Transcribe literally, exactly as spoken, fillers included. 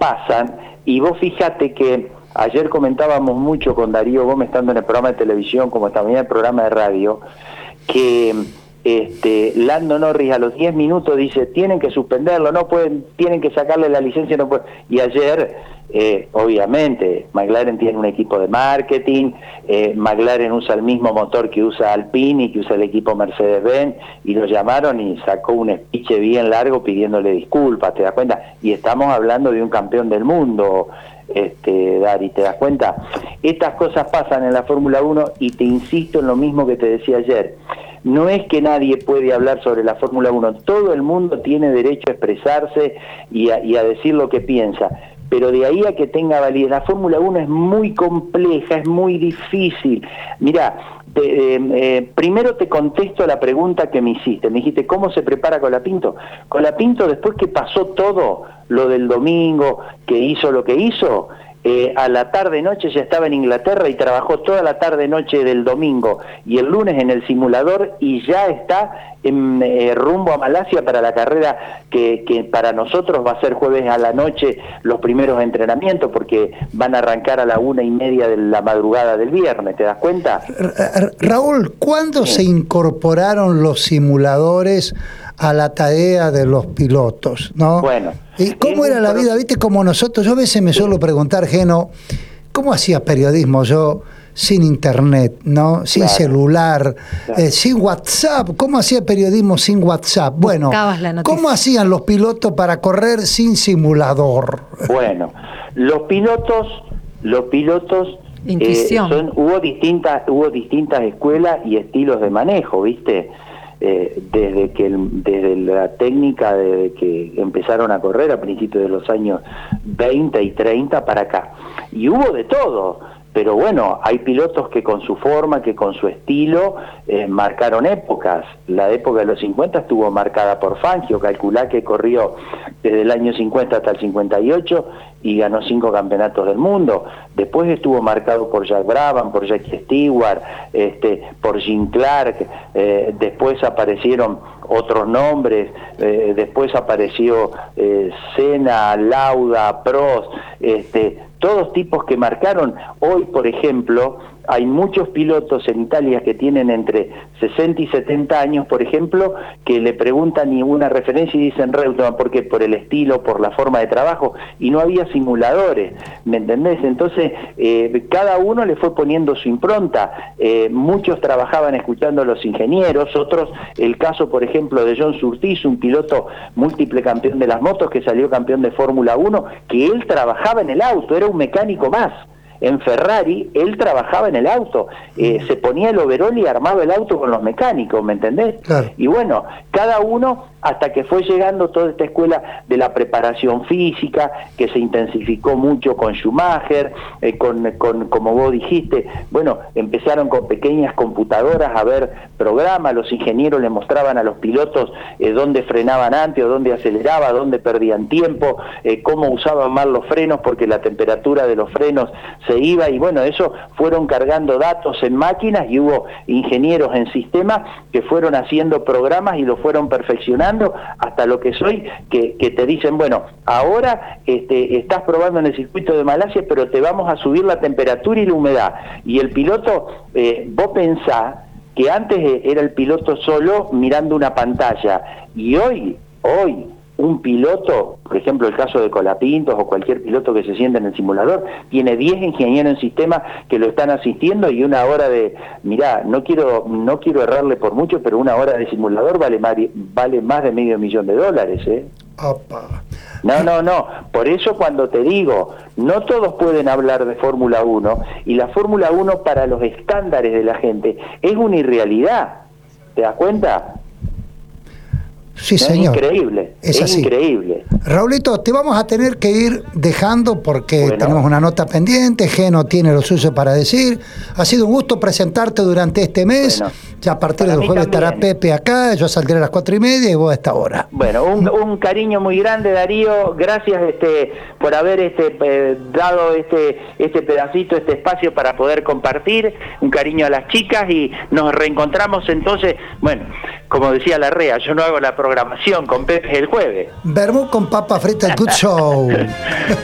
pasan, y vos fíjate que ayer comentábamos mucho con Darío Gómez, estando en el programa de televisión, como también en el programa de radio, que este, Lando Norris a los diez minutos dice, tienen que suspenderlo, no pueden, tienen que sacarle la licencia, no pueden. Y ayer, eh, obviamente, McLaren tiene un equipo de marketing, eh, McLaren usa el mismo motor que usa Alpine y que usa el equipo Mercedes-Benz, y lo llamaron y sacó un speech bien largo pidiéndole disculpas, ¿te das cuenta? Y estamos hablando de un campeón del mundo, este, Dari, ¿te das cuenta? Estas cosas pasan en la Fórmula uno, y te insisto en lo mismo que te decía ayer. No es que nadie puede hablar sobre la Fórmula uno, todo el mundo tiene derecho a expresarse y a, y a decir lo que piensa, pero de ahí a que tenga validez, la Fórmula uno es muy compleja, es muy difícil. Mirá, te, eh, eh, primero te contesto la pregunta que me hiciste, me dijiste, ¿cómo se prepara Colapinto? Colapinto, después que pasó todo, lo del domingo, que hizo lo que hizo, Eh, a la tarde-noche ya estaba en Inglaterra y trabajó toda la tarde-noche del domingo y el lunes en el simulador, y ya está en eh, rumbo a Malasia para la carrera que, que para nosotros va a ser jueves a la noche los primeros entrenamientos, porque van a arrancar a la una y media de la madrugada del viernes, ¿te das cuenta? Raúl, ¿cuándo sí. se incorporaron los simuladores a la tarea de los pilotos, no? Bueno. ¿Y cómo era la vida? ¿Viste? Como nosotros, yo a veces me suelo preguntar, Geno, ¿cómo hacía periodismo yo sin internet, no? Sin claro. celular, claro. Eh, sin WhatsApp? ¿Cómo hacía periodismo sin WhatsApp? Bueno, ¿cómo hacían los pilotos para correr sin simulador? Bueno, los pilotos, los pilotos eh, son, hubo distintas, hubo distintas escuelas y estilos de manejo, ¿viste? Eh, desde que el, desde la técnica, desde que empezaron a correr a principios de los años veinte y treinta para acá, y hubo de todo, pero bueno, hay pilotos que con su forma, que con su estilo eh, marcaron épocas. La época de los cincuenta estuvo marcada por Fangio, calculá que corrió desde el año cincuenta hasta el cincuenta y ocho y ganó cinco campeonatos del mundo. Después estuvo marcado por Jack Brabham, por Jackie Stewart, este, por Jim Clark, eh, después aparecieron otros nombres, eh, después apareció eh, Senna, Lauda, Prost, este, todos tipos que marcaron. Hoy, por ejemplo, hay muchos pilotos en Italia que tienen entre sesenta y setenta años, por ejemplo, que le preguntan y una referencia y dicen Reutemann, ¿por qué? Por el estilo, por la forma de trabajo, y no había simuladores, ¿me entendés? Entonces, eh, cada uno le fue poniendo su impronta. Eh, muchos trabajaban escuchando a los ingenieros, otros, el caso, por ejemplo, de John Surtees, un piloto múltiple campeón de las motos que salió campeón de Fórmula uno, que él trabajaba en el auto, era un mecánico más. En Ferrari, él trabajaba en el auto, eh, se ponía el overol y armaba el auto con los mecánicos, ¿me entendés? Claro. Y bueno, cada uno, hasta que fue llegando toda esta escuela de la preparación física, que se intensificó mucho con Schumacher, eh, con, con, como vos dijiste, bueno, empezaron con pequeñas computadoras a ver programas, los ingenieros le mostraban a los pilotos eh, dónde frenaban antes o dónde aceleraba, dónde perdían tiempo, eh, cómo usaban mal los frenos, porque la temperatura de los frenos se iba, y bueno, eso fueron cargando datos en máquinas, y hubo ingenieros en sistemas que fueron haciendo programas y lo fueron perfeccionando hasta lo que soy, que, que te dicen, bueno, ahora este, estás probando en el circuito de Malasia, pero te vamos a subir la temperatura y la humedad. Y el piloto, eh, vos pensás que antes era el piloto solo mirando una pantalla, y hoy, hoy, un piloto, por ejemplo el caso de Colapintos o cualquier piloto que se sienta en el simulador, tiene diez ingenieros en sistema que lo están asistiendo, y una hora de, mirá, no quiero no quiero errarle por mucho, pero una hora de simulador vale más, vale más de medio millón de dólares, ¿eh? Opa. No, no, no, por eso cuando te digo, no todos pueden hablar de Fórmula uno, y la Fórmula uno para los estándares de la gente es una irrealidad, ¿te das cuenta? Sí, señor. Es increíble, es, es increíble. Raulito, te vamos a tener que ir dejando porque bueno. tenemos una nota pendiente, Geno tiene lo suyo para decir. Ha sido un gusto presentarte durante este mes. Bueno, ya a partir del jueves también estará Pepe acá, yo saldré a las cuatro y media y vos a esta hora. Bueno, un, un cariño muy grande, Darío. Gracias este, por haber este, eh, dado este, este pedacito, este espacio para poder compartir. Un cariño a las chicas, y nos reencontramos entonces, bueno, como decía Larrea, yo no hago la programación con Pepe el jueves. Vermú con papa frita, el good show.